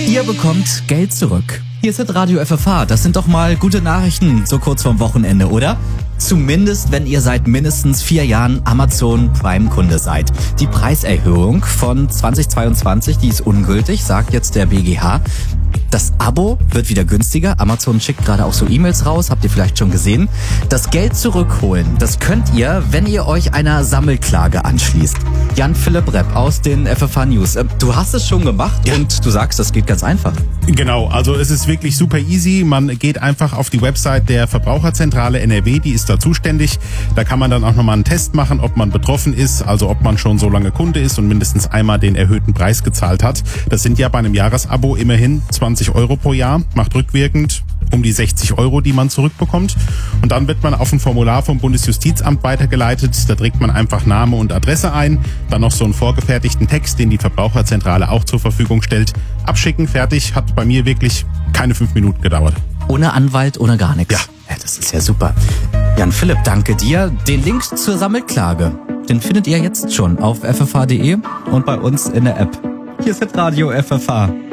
Ihr bekommt Geld zurück. Hier ist Radio FFH. Das sind doch mal gute Nachrichten so kurz vorm Wochenende, oder? Zumindest, wenn ihr seit mindestens 4 Jahren Amazon Prime-Kunde seid. Die Preiserhöhung von 2022, die ist ungültig, sagt jetzt der BGH. Das Abo wird wieder günstiger. Amazon schickt gerade auch so E-Mails raus, habt ihr vielleicht schon gesehen. Das Geld zurückholen, das könnt ihr, wenn ihr euch einer Sammelklage anschließt. Jan-Philipp Repp aus den FFH News. Du hast es schon gemacht und du sagst, das geht ganz einfach. Genau, also es ist wirklich super easy. Man geht einfach auf die Website der Verbraucherzentrale NRW, die ist da zuständig. Da kann man dann auch nochmal einen Test machen, ob man betroffen ist, also ob man schon so lange Kunde ist und mindestens einmal den erhöhten Preis gezahlt hat. Das sind ja bei einem Jahresabo immerhin 20 Euro pro Jahr, macht rückwirkend um die 60 Euro, die man zurückbekommt. Und dann wird man auf ein Formular vom Bundesjustizamt weitergeleitet. Da trägt man einfach Name und Adresse ein, dann noch so einen vorgefertigten Text, den die Verbraucherzentrale auch zur Verfügung stellt. Abschicken, fertig, hat bei mir wirklich keine 5 Minuten gedauert. Ohne Anwalt, ohne gar nichts. Ja, das ist ja super. Jan-Philipp, danke dir. Den Link zur Sammelklage, den findet ihr jetzt schon auf ffh.de und bei uns in der App. Hier ist Radio FFH.